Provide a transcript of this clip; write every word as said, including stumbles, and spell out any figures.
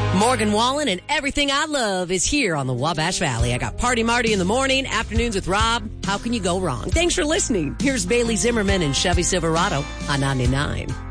Morgan Wallen and Everything I Love is here on the Wabash Valley. I got Party Marty in the morning, afternoons with Rob. How can you go wrong? Thanks for listening. Here's Bailey Zimmerman and Chevy Silverado on ninety-nine.